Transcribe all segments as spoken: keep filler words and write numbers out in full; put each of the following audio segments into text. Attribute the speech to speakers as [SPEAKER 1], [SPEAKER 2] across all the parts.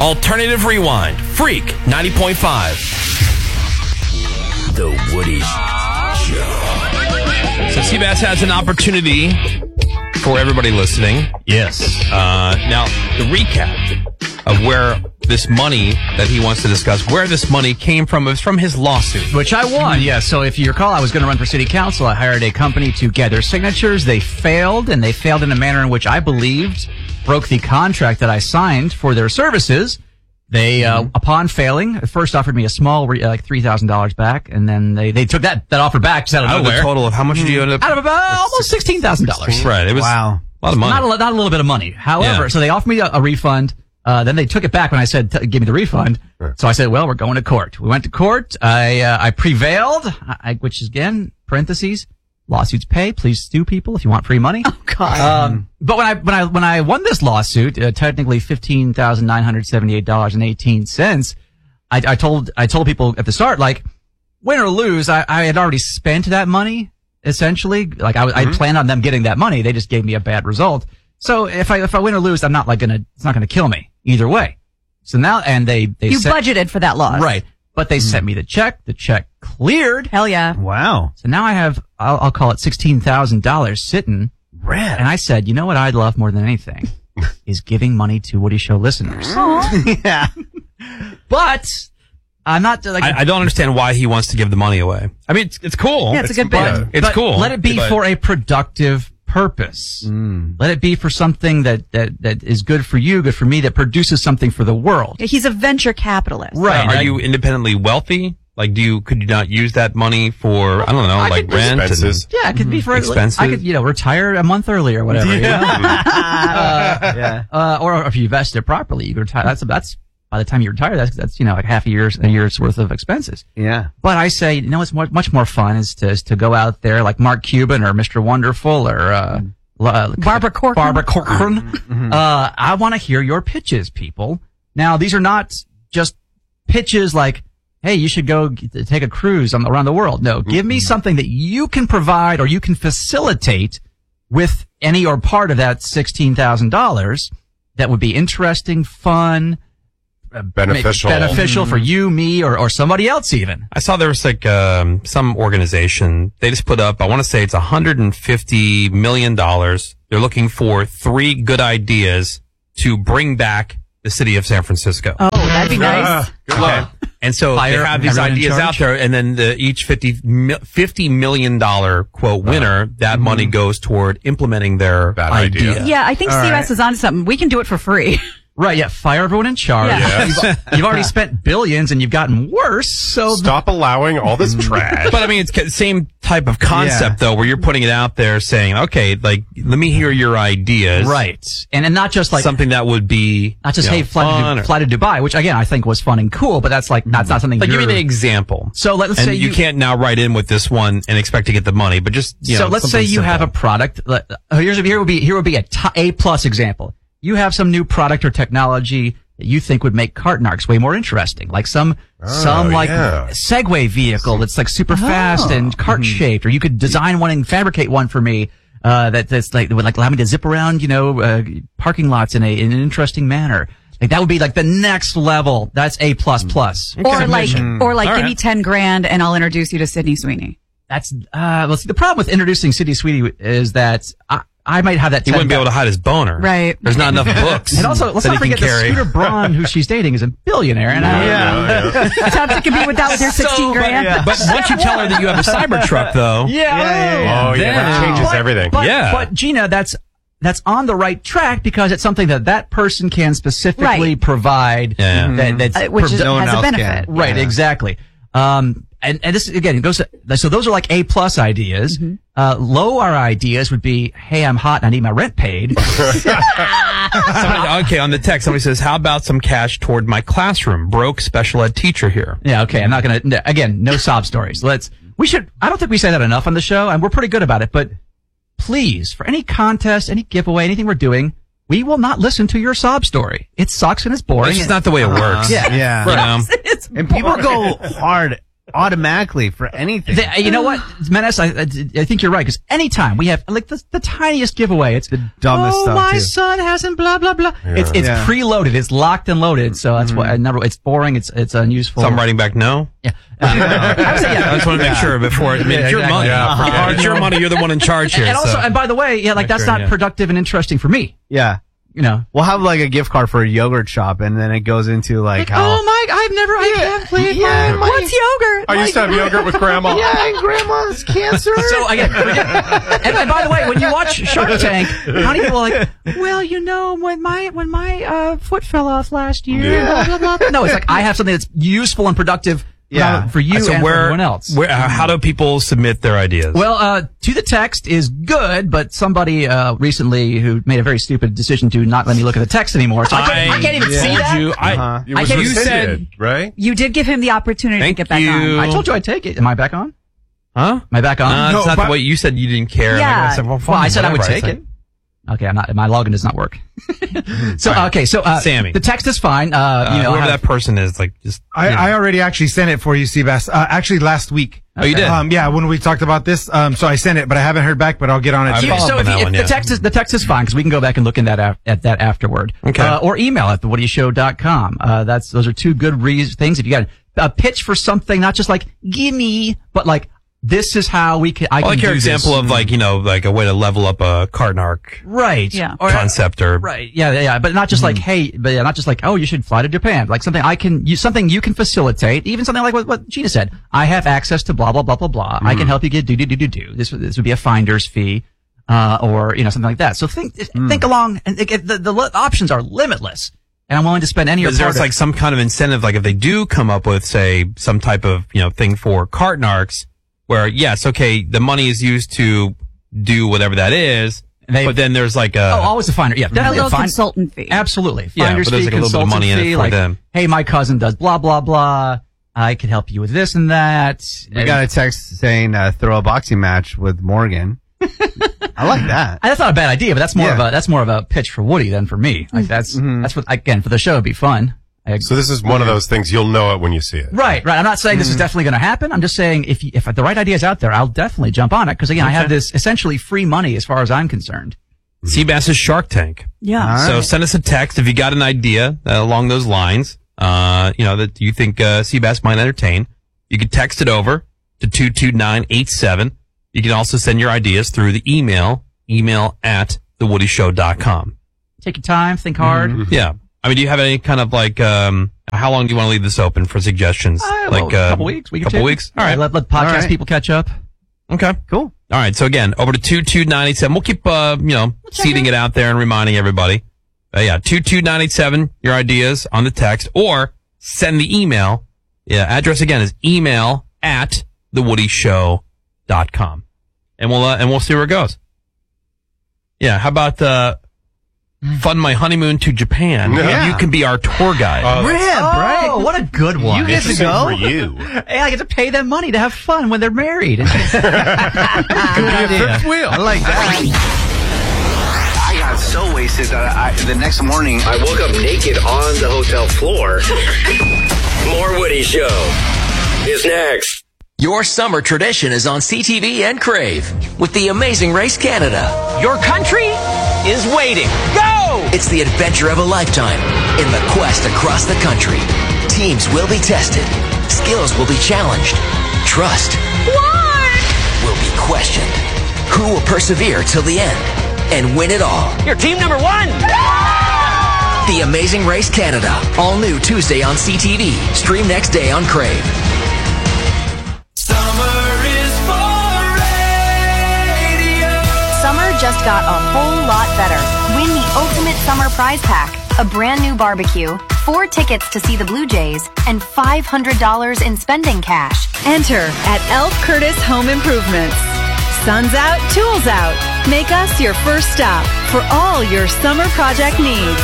[SPEAKER 1] Alternative Rewind. Freak ninety point five. The Woody Show. So Seabass has an opportunity for everybody listening.
[SPEAKER 2] Yes.
[SPEAKER 1] Uh, now, the recap of where this money that he wants to discuss, where this money came from, is from his lawsuit.
[SPEAKER 2] Which I won, yeah. So if you recall, I was going to run for city council. I hired a company to gather signatures. They failed, and they failed in a manner in which I believed broke the contract that I signed for their services. They, uh, mm-hmm. upon failing, first offered me a small, re- like three thousand dollars back, and then they, they took that, that offer back just out of
[SPEAKER 1] Out of
[SPEAKER 2] nowhere.
[SPEAKER 1] the total of how much did you end up?
[SPEAKER 2] Out of about almost sixteen thousand dollars.
[SPEAKER 1] Right. It was
[SPEAKER 3] wow.
[SPEAKER 1] a lot of money.
[SPEAKER 2] Not a, not a little bit of money. However,
[SPEAKER 1] Yeah.
[SPEAKER 2] so they offered me a, a refund. Uh, then they took it back when I said, t- give me the refund. So I said, well, we're going to court. We went to court. I, uh, I prevailed, I, which is again, parentheses, lawsuits pay. Please sue people if you want free money.
[SPEAKER 4] Oh, God.
[SPEAKER 2] Um, but when I, when I, when I won this lawsuit, uh, technically fifteen thousand nine hundred seventy-eight dollars and eighteen cents, I, I told, I told people at the start, like, win or lose, I, I had already spent that money, essentially. Like, I, mm-hmm. I planned on them getting that money. They just gave me a bad result. So if I, if I win or lose, I'm not like gonna, it's not gonna kill me either way. So now, and they, they
[SPEAKER 4] You
[SPEAKER 2] sent,
[SPEAKER 4] budgeted for that loss.
[SPEAKER 2] right. But they mm. sent me the check. The check cleared.
[SPEAKER 4] Hell yeah.
[SPEAKER 3] Wow.
[SPEAKER 2] So now I have, I'll, I'll call it sixteen thousand dollars sitting.
[SPEAKER 3] Rad.
[SPEAKER 2] And I said, you know what I'd love more than anything is giving money to Woody Show listeners.
[SPEAKER 3] Yeah.
[SPEAKER 2] But I'm not like,
[SPEAKER 1] I, I don't understand why he wants to give the money away. I mean, it's, it's cool.
[SPEAKER 4] Yeah, it's, it's a good bit.
[SPEAKER 1] It's
[SPEAKER 2] but
[SPEAKER 1] cool.
[SPEAKER 2] Let it be
[SPEAKER 1] but,
[SPEAKER 2] for a productive purpose. Mm. Let it be for something that, that, that is good for you, good for me, that produces something for the world.
[SPEAKER 4] He's a venture capitalist.
[SPEAKER 2] Right.
[SPEAKER 1] Uh, are
[SPEAKER 2] I,
[SPEAKER 1] you independently wealthy? Like, do you, could you not use that money for, I don't know,
[SPEAKER 2] I
[SPEAKER 1] like
[SPEAKER 2] could-
[SPEAKER 1] rent?
[SPEAKER 3] Expenses.
[SPEAKER 2] Yeah, it could be for
[SPEAKER 1] Expenses.
[SPEAKER 2] I could, you know, retire a month early or whatever. You know? uh,
[SPEAKER 3] Yeah.
[SPEAKER 2] uh, or if you invest it properly, you could retire. That's that's by the time you retire, that's that's you know like half a year's a year's worth of expenses.
[SPEAKER 3] Yeah.
[SPEAKER 2] But I say, you know, what's more, much more fun is to is to go out there like Mark Cuban or Mister Wonderful or uh, uh
[SPEAKER 4] Barbara Corcoran.
[SPEAKER 2] Barbara Corcoran. Mm-hmm. Uh, I want to hear your pitches, people. Now, these are not just pitches like, hey, you should go g- take a cruise on, around the world. No, give me something that you can provide or you can facilitate with any or part of that sixteen thousand dollars that would be interesting, fun, uh,
[SPEAKER 5] Beneficial.
[SPEAKER 2] beneficial for you, me, or, or somebody else even.
[SPEAKER 1] I saw there was like, um, some organization. They just put up, I want to say it's one hundred fifty million dollars. They're looking for three good ideas to bring back the city of San Francisco.
[SPEAKER 4] Oh, that'd be nice.
[SPEAKER 5] Good luck.
[SPEAKER 1] And so
[SPEAKER 2] Fire
[SPEAKER 1] they have these
[SPEAKER 2] everyone in
[SPEAKER 1] ideas
[SPEAKER 2] charge?
[SPEAKER 1] out there, and then the, each fifty, mi- fifty million dollars quote winner, that money goes toward implementing their
[SPEAKER 5] Bad
[SPEAKER 1] idea.
[SPEAKER 5] idea.
[SPEAKER 4] Yeah, I think
[SPEAKER 3] All
[SPEAKER 4] C O S
[SPEAKER 3] right.
[SPEAKER 4] is onto something. We can do it for free.
[SPEAKER 2] Right, yeah, fire everyone in charge.
[SPEAKER 4] Yeah.
[SPEAKER 5] Yes.
[SPEAKER 2] You've, you've already spent billions and you've gotten worse, so
[SPEAKER 5] Stop allowing all this trash.
[SPEAKER 1] But I mean, it's the same type of concept,
[SPEAKER 3] Yeah.
[SPEAKER 1] though, where you're putting it out there saying, okay, like, let me hear your ideas.
[SPEAKER 2] right. And and not just like
[SPEAKER 1] Something that would be,
[SPEAKER 2] not just
[SPEAKER 1] you know,
[SPEAKER 2] hey fly
[SPEAKER 1] fun
[SPEAKER 2] to,
[SPEAKER 1] or-
[SPEAKER 2] fly to Dubai, which again I think was fun and cool, but that's like that's not something.
[SPEAKER 1] Like, give me
[SPEAKER 2] you're-
[SPEAKER 1] an example.
[SPEAKER 2] So let's
[SPEAKER 1] and
[SPEAKER 2] say
[SPEAKER 1] you,
[SPEAKER 2] you-
[SPEAKER 1] can't now write in with this one and expect to get the money, but just, you
[SPEAKER 2] so
[SPEAKER 1] know,
[SPEAKER 2] let's say
[SPEAKER 1] something
[SPEAKER 2] you have a
[SPEAKER 1] simple.
[SPEAKER 2] product. let- uh, Here's here would be here would be a t- A plus example. You have some new product or technology that you think would make cart narcs way more interesting, like some some like
[SPEAKER 5] yeah.
[SPEAKER 2] Segway vehicle that's like super fast and cart shaped, or you could design one and fabricate one for me. Uh, that, that's like, that would like allow me to zip around, you know, uh, parking lots in a, in an interesting manner. Like that would be like the next level. That's A plus plus.
[SPEAKER 4] Or like, or like,
[SPEAKER 1] All
[SPEAKER 4] give
[SPEAKER 1] right.
[SPEAKER 4] me ten grand and I'll introduce you to Sydney Sweeney.
[SPEAKER 2] That's, uh, well, see, the problem with introducing City Sweetie is that I, I might have that.
[SPEAKER 1] He wouldn't be able to hide his boner.
[SPEAKER 4] Right.
[SPEAKER 1] There's not enough books.
[SPEAKER 2] And also, let's
[SPEAKER 1] that
[SPEAKER 2] not
[SPEAKER 1] he can
[SPEAKER 2] forget that
[SPEAKER 1] carry.
[SPEAKER 2] Scooter Braun, who she's dating, is a billionaire. And I,
[SPEAKER 3] Yeah.
[SPEAKER 5] yeah.
[SPEAKER 4] Tough to compete with that with your sixteen
[SPEAKER 1] So,
[SPEAKER 4] grand.
[SPEAKER 3] yeah.
[SPEAKER 1] But once you tell her that you have a Cybertruck, though,
[SPEAKER 2] yeah,
[SPEAKER 3] Yeah, yeah, yeah.
[SPEAKER 5] Oh, yeah, that
[SPEAKER 1] Then-
[SPEAKER 5] changes
[SPEAKER 2] But-
[SPEAKER 5] everything.
[SPEAKER 2] But,
[SPEAKER 1] Yeah.
[SPEAKER 2] but Gina, that's that's on the right track because it's something that that person can specifically
[SPEAKER 4] Right.
[SPEAKER 2] provide.
[SPEAKER 1] Yeah.
[SPEAKER 2] That, that's
[SPEAKER 4] Uh, which is,
[SPEAKER 2] produ-
[SPEAKER 3] no one
[SPEAKER 4] has a
[SPEAKER 3] else
[SPEAKER 4] benefit.
[SPEAKER 3] can.
[SPEAKER 2] right,
[SPEAKER 3] Yeah.
[SPEAKER 2] exactly. Um, and, and this again it goes. To, so those are like A plus ideas. Uh, low R ideas would be, hey, I'm hot and I need my rent paid.
[SPEAKER 1] somebody, okay, on the text, somebody says, how about some cash toward my classroom? Broke special ed teacher here.
[SPEAKER 2] Yeah, okay. I'm not gonna. no, Again, no sob stories. Let's. We should. I don't think we say that enough on the show, and we're pretty good about it. But please, for any contest, any giveaway, anything we're doing, we will not listen to your sob story. It sucks and it's boring.
[SPEAKER 1] It's just not the way it works.
[SPEAKER 2] Yeah.
[SPEAKER 3] Yeah.
[SPEAKER 1] You know?
[SPEAKER 4] It's
[SPEAKER 3] And people go hard automatically for anything.
[SPEAKER 2] The, you know what, Menace? I, I, I think you're right because anytime we have like the, the tiniest giveaway, it's
[SPEAKER 3] the dumbest
[SPEAKER 2] oh,
[SPEAKER 3] stuff.
[SPEAKER 2] my
[SPEAKER 3] too.
[SPEAKER 2] son hasn't blah blah blah.
[SPEAKER 5] Yeah.
[SPEAKER 2] It's it's
[SPEAKER 3] Yeah.
[SPEAKER 2] preloaded. It's locked and loaded. So that's
[SPEAKER 3] Mm-hmm.
[SPEAKER 2] why I never. It's boring. It's it's unuseful.
[SPEAKER 1] So I'm writing back no.
[SPEAKER 2] Yeah. Uh, I would say, yeah.
[SPEAKER 1] I just want to make sure before. I mean,
[SPEAKER 2] Yeah,
[SPEAKER 1] it's your
[SPEAKER 2] exactly.
[SPEAKER 1] money.
[SPEAKER 5] Yeah,
[SPEAKER 1] Uh-huh. It's your money. You're the one in charge here.
[SPEAKER 2] And also,
[SPEAKER 1] so.
[SPEAKER 2] and by the way, yeah, like that's
[SPEAKER 1] Sure,
[SPEAKER 2] not
[SPEAKER 1] yeah.
[SPEAKER 2] productive and interesting for me.
[SPEAKER 3] Yeah.
[SPEAKER 2] You know.
[SPEAKER 3] We'll have like a gift card for a yogurt shop, and then it goes into like, how.
[SPEAKER 2] oh my! I've never. I can't believe
[SPEAKER 3] yeah,
[SPEAKER 2] my-
[SPEAKER 3] my-
[SPEAKER 4] What's yogurt?
[SPEAKER 5] I used to have yogurt with grandma.
[SPEAKER 3] Yeah, and grandma's cancer.
[SPEAKER 2] So again, forget, and, and by the way, when you watch Shark Tank, how many people are like, well, you know, when my when my uh, foot fell off last year,
[SPEAKER 3] Yeah.
[SPEAKER 2] blah, blah, blah. No, it's like I have something that's useful and productive.
[SPEAKER 3] Yeah.
[SPEAKER 2] uh, for you
[SPEAKER 1] so
[SPEAKER 2] and
[SPEAKER 1] where,
[SPEAKER 2] for everyone else.
[SPEAKER 1] Where, uh, how do people submit their ideas?
[SPEAKER 2] Well, uh, to the text is good, but somebody uh, recently who made a very stupid decision to not let me look at the text anymore. So I, can't- I can't even
[SPEAKER 1] told
[SPEAKER 2] see that.
[SPEAKER 1] you. I,
[SPEAKER 3] Uh-huh.
[SPEAKER 5] It
[SPEAKER 2] I
[SPEAKER 5] was
[SPEAKER 2] can't-
[SPEAKER 1] you
[SPEAKER 5] rescinded, right?
[SPEAKER 4] You did give him the opportunity
[SPEAKER 1] Thank
[SPEAKER 4] to get back
[SPEAKER 1] you.
[SPEAKER 4] on.
[SPEAKER 2] I told you I'd take it. Am I back on?
[SPEAKER 1] huh?
[SPEAKER 2] Am I back on?
[SPEAKER 1] Uh,
[SPEAKER 5] No,
[SPEAKER 1] it's not
[SPEAKER 5] but-
[SPEAKER 1] the way you said you didn't care.
[SPEAKER 4] Yeah.
[SPEAKER 1] And I said, well,
[SPEAKER 2] well, I
[SPEAKER 1] fine,
[SPEAKER 2] said I would
[SPEAKER 1] whatever.
[SPEAKER 2] take
[SPEAKER 1] said-
[SPEAKER 2] it. Okay, I'm not. My login does not work. so
[SPEAKER 1] All right.
[SPEAKER 2] okay, so uh,
[SPEAKER 1] Sammy.
[SPEAKER 2] the text is fine. Uh,
[SPEAKER 1] Uh,
[SPEAKER 2] you know,
[SPEAKER 1] whoever
[SPEAKER 2] have-
[SPEAKER 1] that person is, like, just.
[SPEAKER 6] I,
[SPEAKER 1] you know.
[SPEAKER 6] I already actually sent it for you, Seabass. Uh, actually, last week.
[SPEAKER 1] Oh, you did?
[SPEAKER 6] Um, yeah, when we talked about this. Um, so I sent it, but I haven't heard back. But I'll get on it.
[SPEAKER 1] I
[SPEAKER 6] today.
[SPEAKER 1] follow up
[SPEAKER 2] so
[SPEAKER 1] on
[SPEAKER 2] if,
[SPEAKER 1] that
[SPEAKER 2] you,
[SPEAKER 1] one,
[SPEAKER 2] if
[SPEAKER 1] yeah.
[SPEAKER 2] the text is the text is fine because we can go back and look in that af- at that afterward.
[SPEAKER 1] Okay.
[SPEAKER 2] Uh, or email at the woody show dot com. Uh, that's those are two good re- things. If you got a pitch for something, not just like gimme, but like this is how we can. I
[SPEAKER 1] I
[SPEAKER 2] can
[SPEAKER 1] like your
[SPEAKER 2] do
[SPEAKER 1] example
[SPEAKER 2] this.
[SPEAKER 1] of, like, you know, like a way to level up a Cardinarch
[SPEAKER 2] right.
[SPEAKER 4] Yeah.
[SPEAKER 2] Or,
[SPEAKER 1] concept or.
[SPEAKER 2] Right. Yeah. Yeah. yeah. But not just like, hey, but yeah, not just like, oh, you should fly to Japan. Like something I can, you, something you can facilitate. Even something like what, what Gina said. I have access to blah, blah, blah, blah, blah. I can help you get do, do, do, do, do. This, would- this would be a finder's fee, uh, or, you know, something like that. So think, think along and it, the, the, the options are limitless. And I'm willing to spend any of
[SPEAKER 1] Is there like some kind of incentive, like if they do come up with, say, some type of, you know, thing for Cardinarchs, where, yes, okay, the money is used to do whatever that is,
[SPEAKER 2] They-
[SPEAKER 1] but then there's like a.
[SPEAKER 2] Oh, always a finder. Yeah,
[SPEAKER 4] A
[SPEAKER 2] definitely
[SPEAKER 4] little
[SPEAKER 2] a fin-
[SPEAKER 4] consultant fee.
[SPEAKER 2] Absolutely.
[SPEAKER 1] Yeah,
[SPEAKER 2] Finder's
[SPEAKER 1] but there's
[SPEAKER 2] fee,
[SPEAKER 1] like a little bit of money in it
[SPEAKER 2] consultant fee,
[SPEAKER 1] for
[SPEAKER 2] like,
[SPEAKER 1] them.
[SPEAKER 2] hey, my cousin does blah, blah, blah. I can help you with this and that.
[SPEAKER 3] We got a text saying uh, throw a boxing match with Morgan. I like that.
[SPEAKER 2] That's not a bad idea, but that's more
[SPEAKER 3] Yeah.
[SPEAKER 2] of a that's more of a pitch for Woody than for me. Like that's that's what again for the show it'd be fun. I,
[SPEAKER 5] So this is one of those things you'll know it when you see it.
[SPEAKER 2] right, right. I'm not saying this is definitely going to happen. I'm just saying if you, if the right idea is out there, I'll definitely jump on it because again, I have this essentially free money as far as I'm concerned.
[SPEAKER 1] Seabass's Shark Tank.
[SPEAKER 4] Yeah.
[SPEAKER 3] All
[SPEAKER 1] So
[SPEAKER 3] right.
[SPEAKER 1] send us a text if you got an idea uh, along those lines, uh, you know, that you think uh, Seabass might entertain. You can text it over to two two nine eight seven. You can also send your ideas through the email, email at the woody show dot com.
[SPEAKER 2] Take your time, think hard.
[SPEAKER 1] Yeah. I mean, do you have any kind of like, um, how long do you want to leave this open for suggestions?
[SPEAKER 2] Uh,
[SPEAKER 1] like
[SPEAKER 2] well, a couple weeks, week or
[SPEAKER 1] couple
[SPEAKER 2] two.
[SPEAKER 1] weeks. All right.
[SPEAKER 2] Let let podcast
[SPEAKER 3] All right.
[SPEAKER 2] people catch up.
[SPEAKER 1] Okay.
[SPEAKER 3] Cool.
[SPEAKER 1] All right. So again, over to two two nine eight seven. We'll keep, uh, you know, seeding it out there and reminding everybody. Uh, yeah. two two nine eight seven, your ideas on the text or send the email. Yeah. Address again is email at the woody show dot com. And we'll, uh, and we'll see where it goes. Yeah. How about, uh, fund my honeymoon to Japan?
[SPEAKER 5] Yeah.
[SPEAKER 1] You can be our tour guide.
[SPEAKER 5] Oh,
[SPEAKER 3] Rip, right?
[SPEAKER 2] Oh, what a good one.
[SPEAKER 3] You get to
[SPEAKER 5] interesting
[SPEAKER 3] go?
[SPEAKER 5] for you.
[SPEAKER 2] Hey, I get to pay them money to have fun when they're married. Good
[SPEAKER 3] idea.
[SPEAKER 5] Fifth wheel.
[SPEAKER 3] I like that.
[SPEAKER 7] I got so wasted that I, the next morning I woke up naked on the hotel floor.
[SPEAKER 8] More Woody Show is next. Your summer tradition is on C T V and Crave with the Amazing Race Canada.
[SPEAKER 9] Your country is waiting. Go!
[SPEAKER 8] It's the adventure of a lifetime in the quest across the country. Teams will be tested. Skills will be challenged. Trust will be questioned. Who will persevere till the end and win it all?
[SPEAKER 9] You're team number one.
[SPEAKER 8] The Amazing Race Canada. All new Tuesday on C T V. Stream next day on Crave.
[SPEAKER 10] Summer just got a whole lot better. Win the ultimate summer prize pack, a brand new barbecue, four tickets to see the Blue Jays, and five hundred dollars in spending cash.
[SPEAKER 11] Enter at Elf Curtis Home Improvements. Sun's out, tools out. Make us your first stop for all your summer project needs.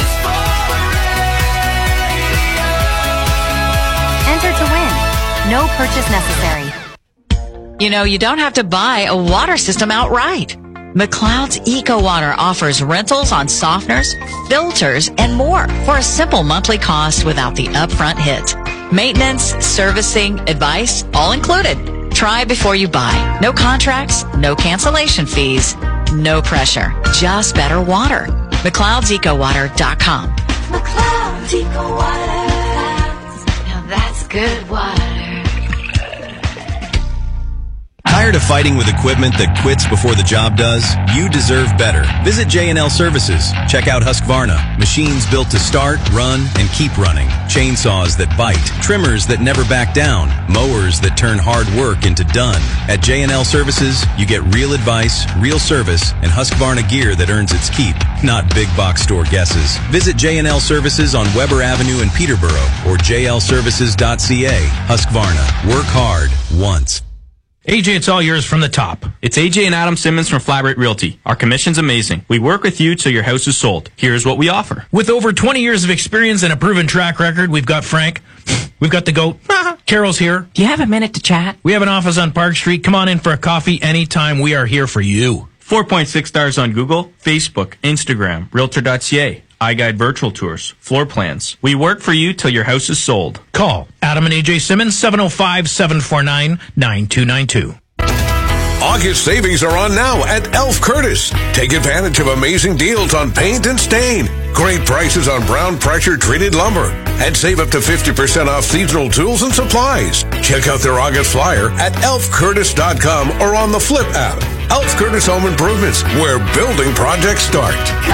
[SPEAKER 10] Enter to win. No purchase necessary.
[SPEAKER 12] You know, you don't have to buy a water system outright. McLeod's Eco Water offers rentals on softeners, filters, and more for a simple monthly cost without the upfront hit. Maintenance, servicing, advice, all included. Try before you buy. No contracts, no cancellation fees, no pressure. Just better water. McLeod's Eco Water dot com.
[SPEAKER 13] McLeod's Eco Water. Now that's good water.
[SPEAKER 14] Tired of fighting with equipment that quits before the job does? You deserve better. Visit J and L Services. Check out Husqvarna. Machines built to start, run, and keep running. Chainsaws that bite. Trimmers that never back down. Mowers that turn hard work into done. At J and L Services, you get real advice, real service, and Husqvarna gear that earns its keep, not big box store guesses. Visit J and L Services on Weber Avenue in Peterborough or j l services dot c a. Husqvarna. Work hard once.
[SPEAKER 15] A J, it's all yours from the top.
[SPEAKER 16] It's A J and Adam Simmons from Flabright Realty. Our commission's amazing. We work with you till your house is sold. Here's what we offer.
[SPEAKER 15] With over twenty years of experience and a proven track record, we've got Frank. We've got the goat. Carol's here.
[SPEAKER 12] Do you have a minute to chat?
[SPEAKER 15] We have an office on Park Street. Come on in for a coffee anytime. We are here for you.
[SPEAKER 16] four point six stars on Google, Facebook, Instagram, Realtor dot c a. iGuide virtual tours, floor plans. We work for you till your house is sold.
[SPEAKER 15] Call Adam and A J Simmons, seven oh five, seven four nine, nine two nine two.
[SPEAKER 17] August savings are on now at Elf Curtis. Take advantage of amazing deals on paint and stain. Great prices on brown pressure treated lumber. And save up to fifty percent off seasonal tools and supplies. Check out their August flyer at elf curtis dot com or on the Flip app. Elf Curtis Home Improvements, where building projects start.